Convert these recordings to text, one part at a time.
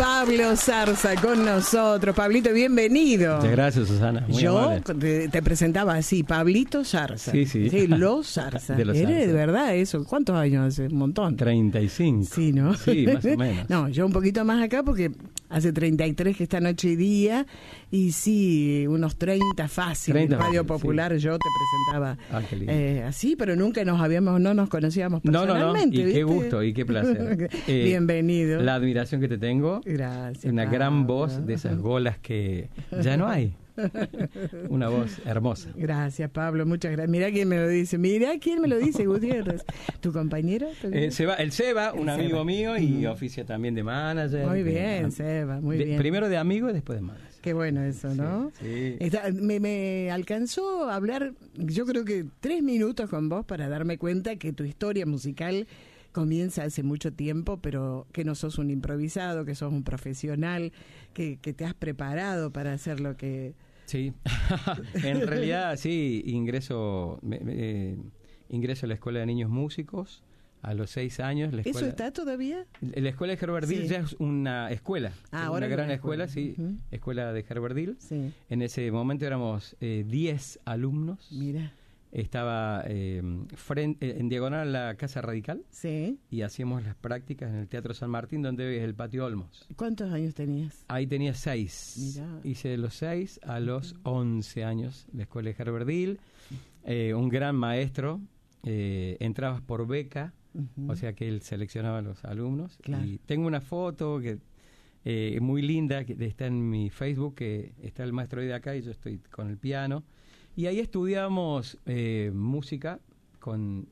Pablo Zarza con nosotros. Pablito, bienvenido. Muchas gracias, Susana. Muy Yo amable. te presentaba así, Pablito Zarza. Sí. Los Zarza. De los ¿Eres Zarza. de verdad eso? ¿Cuántos años hace? Un montón. 35. Sí, ¿no? Sí, más o menos. No, yo un poquito más acá porque hace 33 que está noche y día. Y sí, unos 30 fácil. 30 en Radio fácil, Popular yo te presentaba Qué lindo. así, pero nunca no nos conocíamos No. personalmente. Y ¿viste? qué gusto y qué placer. Bienvenido. La admiración que te tengo. Gracias. Una Pablo. gran voz de esas golas que ya no hay. Una voz hermosa. Gracias, Pablo, muchas gracias. Mirá quién me lo dice, Gutiérrez. ¿Tu compañero? El Seba, un amigo mío y oficia también de manager. Muy bien, Seba, muy bien. Primero de amigo y después de manager. Qué bueno eso, ¿no? Sí. Me alcanzó a hablar, yo creo que 3 minutos con vos para darme cuenta que tu historia musical comienza hace mucho tiempo, pero que no sos un improvisado, que sos un profesional, que te has preparado para hacer lo que... Sí, en realidad sí, ingreso a la Escuela de Niños Músicos a los 6 años. La escuela, ¿Eso está todavía? La escuela de Herbert ya es una escuela, ahora una gran es una escuela, sí, Uh-huh. escuela de Herbert. Sí. En ese momento éramos 10 alumnos. Mira. Estaba en diagonal a la Casa Radical. Sí. Y hacíamos las prácticas en el Teatro San Martín, donde es el Patio Olmos. ¿Cuántos años tenías? Ahí tenía 6. Mirá. Hice de los 6 a los 11 años la escuela de Herbert. Un gran maestro. Entrabas por beca, Uh-huh. o sea que él seleccionaba a los alumnos. Claro. Y tengo una foto que muy linda, que está en mi Facebook, que está el maestro de acá y yo estoy con el piano. Y ahí estudiamos música con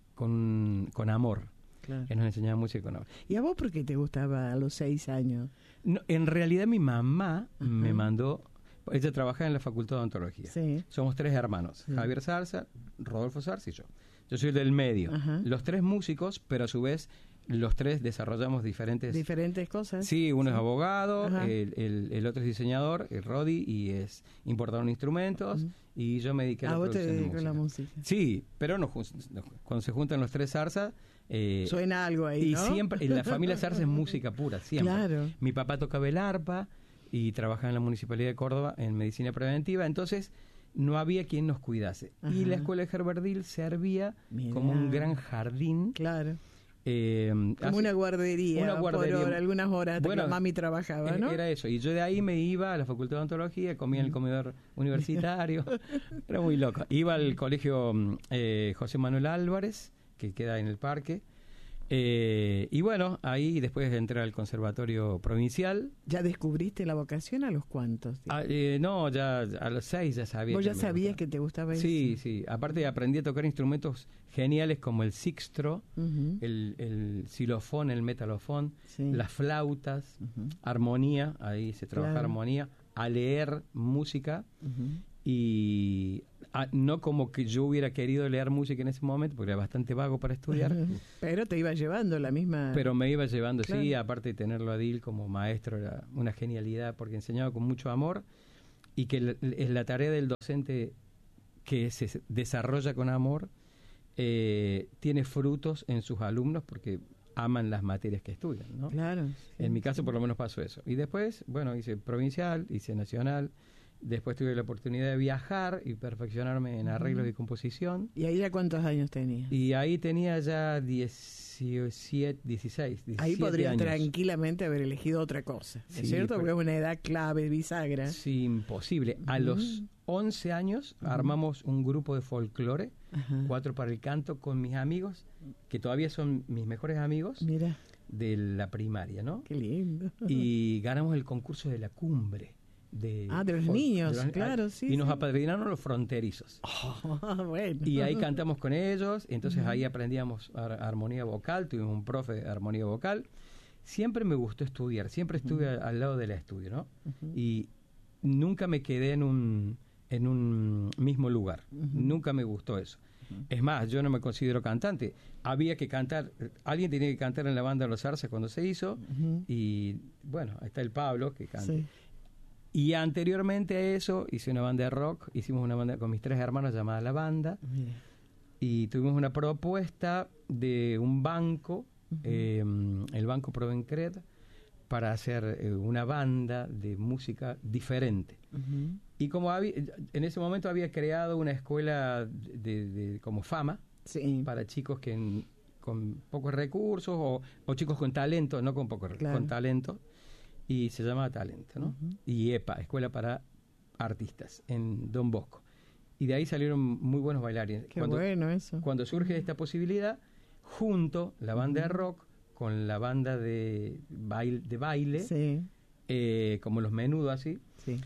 amor. Claro. Que nos enseñaba música con amor. ¿Y a vos por qué te gustaba a los 6 años? No, en realidad mi mamá me mandó. Ella trabajaba en la Facultad de Odontología. Sí. Somos 3 hermanos: Sí. Javier Zarza, Rodolfo Zarza y yo. Yo soy el del medio. Ajá. Los 3 músicos, pero a su vez los 3 desarrollamos Diferentes cosas. Sí, uno es Sí. abogado, Ajá. el otro es diseñador, el Rodi, y es importador de instrumentos, y yo me dediqué a la vos te producción de dedicas a la música. Sí, pero cuando se juntan los 3 Zarza... Suena algo ahí, y ¿no? siempre, en la familia Zarza es música pura, siempre. Claro. Mi papá tocaba el arpa y trabajaba en la Municipalidad de Córdoba en medicina preventiva, entonces no había quien nos cuidase. Ajá. Y la escuela de Herbert servía Mirá. como un gran jardín. Claro. Como Como una guardería, por hora, algunas horas hasta que mami trabajaba, ¿no? Era eso, y yo de ahí me iba a la Facultad de Odontología, comía en el comedor universitario, era muy loco. Iba al colegio José Manuel Álvarez, que queda en el parque, y bueno, ahí después entré al Conservatorio Provincial. ¿Ya descubriste la vocación a los cuantos? No, ya a los 6 ya sabía. ¿Vos ya me sabías gustaba. que te gustaba eso? Sí, aparte aprendí a tocar instrumentos geniales como el sixtro, Uh-huh. el xilofón, el metalofón, Sí. las flautas, Uh-huh. armonía, ahí se trabaja Claro. armonía, a leer música, Uh-huh. y no como que yo hubiera querido leer música en ese momento, porque era bastante vago para estudiar, Pero te iba llevando la misma... pero me iba llevando, Claro. sí, aparte de tenerlo a Dil como maestro, era una genialidad, porque enseñaba con mucho amor, y que la tarea del docente que se desarrolla con amor tiene frutos en sus alumnos, porque aman las materias que estudian, ¿no? Claro. En mi caso por lo menos pasó eso. Y después, bueno, hice provincial, hice nacional, después tuve la oportunidad de viajar y perfeccionarme en arreglos y composición, ¿Y ahí ya cuántos años tenías? y ahí tenía ya 16 Ahí podrías años. tranquilamente haber elegido otra cosa, ¿no Sí, es cierto? pero- Porque es una edad clave, bisagra. Sí, imposible. A los 11 años armamos un grupo de folclore, Ajá. 4 para el canto, con mis amigos, que todavía son mis mejores amigos Mira, de la primaria, ¿no? qué lindo. Y ganamos el concurso de la cumbre. De los folk, niños, de los- claro, sí. Y nos sí. apadrinaron los fronterizos. Bueno. Y ahí cantamos con ellos, entonces ahí aprendíamos armonía vocal, tuvimos un profe de armonía vocal. Siempre me gustó estudiar, siempre estuve al lado del estudio, ¿no? Y nunca me quedé en un mismo lugar, nunca me gustó eso. Es más, yo no me considero cantante. Había que cantar, alguien tenía que cantar en la banda de los Zarza cuando se hizo, y bueno, ahí está el Pablo que canta. Sí. Y anteriormente a eso hice una banda de rock, hicimos una banda con mis 3 hermanos llamada La Banda, Mira. y tuvimos una propuesta de un banco, el Banco Provencred, para hacer una banda de música diferente. Y como en ese momento había creado una escuela de como fama para chicos con pocos recursos o chicos con talento, no con pocos recursos, con talento, y se llamaba Talento, ¿no? Y EPA, Escuela para Artistas, en Don Bosco. Y de ahí salieron muy buenos bailarines. Qué bueno eso. Cuando surge esta posibilidad, junto la banda de rock con la banda de baile, como Los Menudos, así.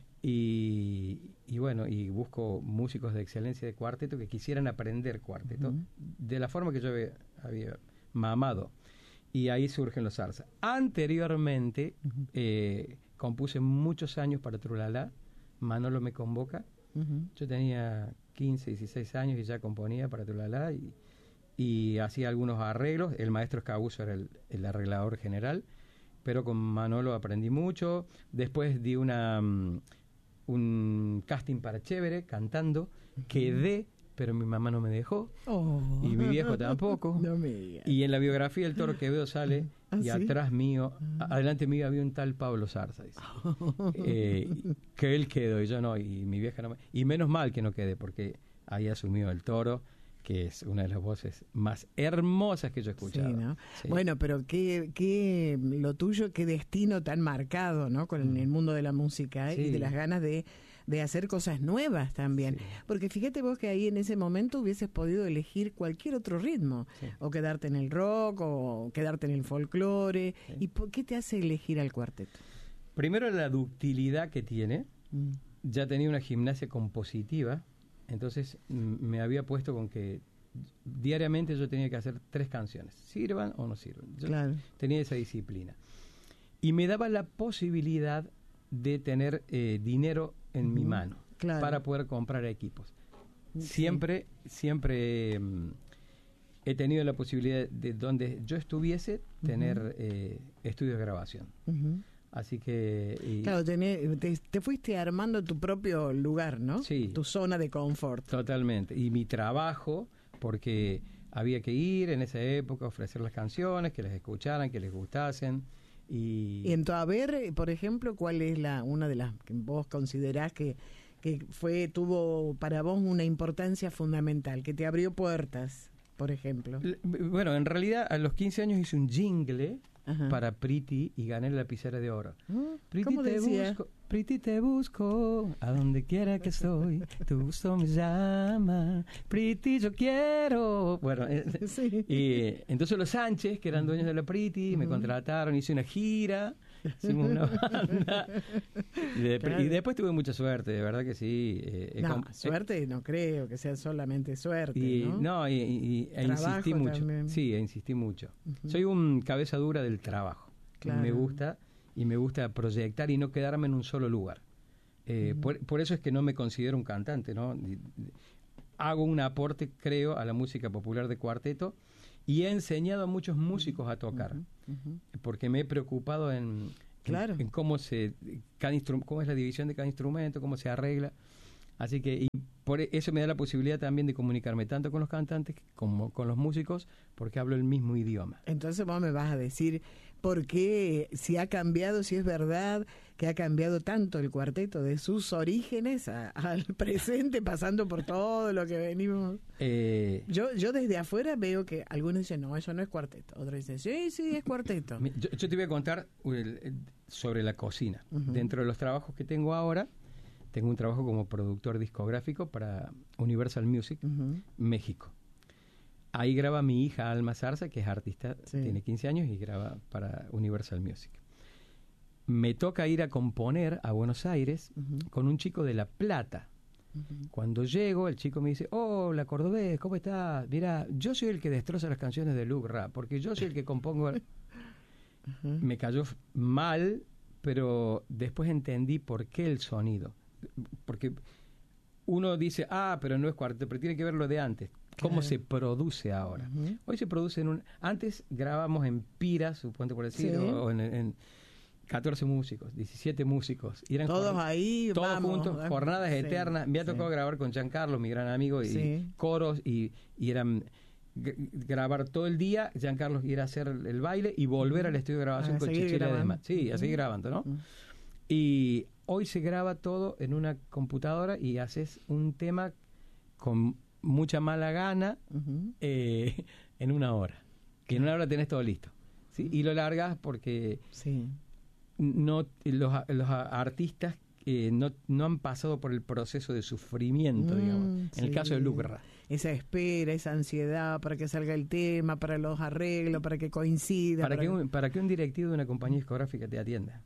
Y bueno, y busco músicos de excelencia de cuarteto que quisieran aprender cuarteto de la forma que yo había mamado. Y ahí surgen los Zarza. Anteriormente, compuse muchos años para Trulalá. Manolo me convoca. Yo tenía 15, 16 años y ya componía para Trulalá y hacía algunos arreglos. El maestro Escabuso era el arreglador general, pero con Manolo aprendí mucho. Después di un casting para Chévere, cantando. Quedé, pero mi mamá no me dejó. Y mi viejo tampoco. No me digas. Y en la biografía El Toro Quevedo sale y atrás mío, adelante mío había un tal Pablo Zarza, dice. Que él quedó y yo no, y mi vieja no me... Y menos mal que no quedé, porque ahí asumió El Toro, que es una de las voces más hermosas que yo he escuchado. Sí, ¿no? Bueno, pero qué lo tuyo, qué destino tan marcado, ¿no? Con el mundo de la música y de las ganas de hacer cosas nuevas también. Porque fíjate vos que ahí en ese momento hubieses podido elegir cualquier otro ritmo, o quedarte en el rock, o quedarte en el folclore. ¿Y por qué te hace elegir al cuarteto? Primero, la ductilidad que tiene. Ya tenía una gimnasia compositiva, entonces me había puesto con que diariamente yo tenía que hacer 3 canciones, sirvan o no sirvan. Yo tenía esa disciplina. Y me daba la posibilidad de tener dinero en mi mano para poder comprar equipos. Siempre he tenido la posibilidad de donde yo estuviese tener estudios de grabación. Así que... Claro, te fuiste armando tu propio lugar, ¿no? Sí. Tu zona de confort. Totalmente. Y mi trabajo, porque había que ir en esa época, ofrecer las canciones, que las escucharan, que les gustasen. Y en tu haber, por ejemplo, ¿cuál es una de las que vos considerás que tuvo para vos una importancia fundamental, que te abrió puertas, por ejemplo? Bueno, en realidad a los 15 años hice un jingle para Priti y gané la lapicera de oro. ¿Cómo decía? Priti, te busco, a donde quiera que estoy, tu gusto me llama, Priti, yo quiero. Bueno, y entonces los Sánchez, que eran dueños de la Priti, me contrataron, hice una gira, hicimos una banda, y después tuve mucha suerte, de verdad que sí. Suerte no creo que sea solamente suerte, e insistí mucho. También. Sí, insistí mucho. Soy un cabeza dura del trabajo. Me gusta. Y me gusta proyectar y no quedarme en un solo lugar. Por eso es que no me considero un cantante, ¿no? Hago un aporte, creo, a la música popular de cuarteto y he enseñado a muchos músicos a tocar, porque me he preocupado en cómo cómo es la división de cada instrumento, cómo se arregla. Así que por eso me da la posibilidad también de comunicarme tanto con los cantantes como con los músicos, porque hablo el mismo idioma. Entonces vos me vas a decir por qué, si ha cambiado, si es verdad que ha cambiado tanto el cuarteto de sus orígenes al presente, pasando por todo lo que venimos. Yo desde afuera veo que algunos dicen, no, eso no es cuarteto. Otros dicen, sí, es cuarteto. Yo te voy a contar sobre la cocina. Dentro de los trabajos que tengo ahora, tengo un trabajo como productor discográfico para Universal Music, México. Ahí graba mi hija Alma Zarza, que es artista, tiene 15 años y graba para Universal Music. Me toca ir a componer a Buenos Aires con un chico de La Plata. Cuando llego, el chico me dice, hola Cordobés, ¿cómo estás? Mira, yo soy el que destroza las canciones de Luke Rap, porque yo soy el que compongo... Me cayó mal, pero después entendí por qué el sonido. Porque uno dice, pero no es cuarteto, pero tiene que ver lo de antes. ¿Cómo se produce ahora? Hoy se produce antes grabamos en piras, suponte por decir, o en 14 músicos, 17 músicos. Y eran todos ahí, todos juntos, jornadas eternas. Me ha tocado grabar con Giancarlo, mi gran amigo, y coros, y eran grabar todo el día, Giancarlo ir a hacer el baile y volver al estudio de grabación con Chichila y demás. Sí, a seguir grabando, ¿no? Y hoy se graba todo en una computadora y haces un tema con mucha mala gana en una hora. Que en una hora tenés todo listo. ¿Sí? Y lo largas porque no los artistas no han pasado por el proceso de sufrimiento, digamos. En el caso de Lucra. Esa espera, esa ansiedad para que salga el tema, para los arreglos, para que coincida. Para que un directivo de una compañía discográfica te atienda.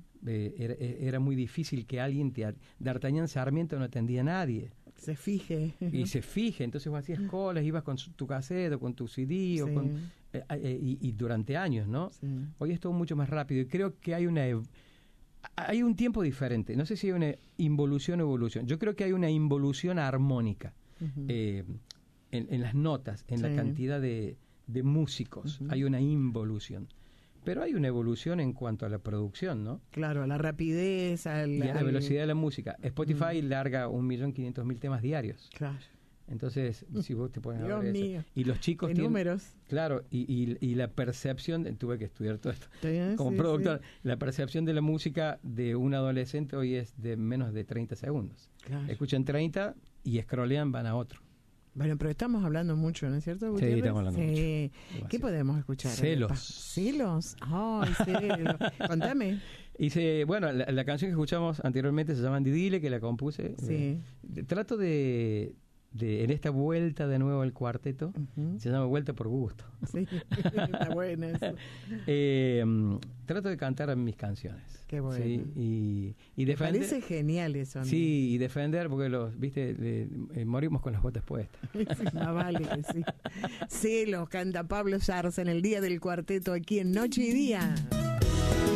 Era muy difícil que alguien D'Artagnan Sarmiento no atendía a nadie. Se fije. Y se fije, entonces vos hacías colas, ibas con tu cassette o con tu CD y durante años, ¿no? Sí. Hoy es todo mucho más rápido y creo que hay un tiempo diferente. No sé si hay una involución o evolución. Yo creo que hay una involución armónica en las notas, en la cantidad de músicos. Hay una involución. Pero hay una evolución en cuanto a la producción, ¿no? Claro, a la rapidez, y a la velocidad de la música. Spotify larga 1.500.000 temas diarios. Claro. Entonces, si vos te pones a ver eso. Y los chicos tienen números. Claro, y la percepción, tuve que estudiar todo esto como productor, la percepción de la música de un adolescente hoy es de menos de 30 segundos. Claro. Escuchan 30 y scrollean, van a otro. Bueno, pero estamos hablando mucho, ¿no es cierto, Gutiérrez? Sí, estamos hablando mucho. ¿Qué podemos escuchar? Celos. ¿Celos? ¡Ay, celos! Contame. Bueno, la canción que escuchamos anteriormente se llama Didile, que la compuse. Sí. Trato de en esta vuelta de nuevo al cuarteto, se llama Vuelta por Gusto. Sí, está buena eso. Trato de cantar mis canciones. Qué bueno. ¿Sí? Y defender. Me parece genial eso. Sí, y defender, porque morimos con las botas puestas. Sí, más vale que sí. Celos, canta Pablo Zarza en el Día del Cuarteto aquí en Noche y Día.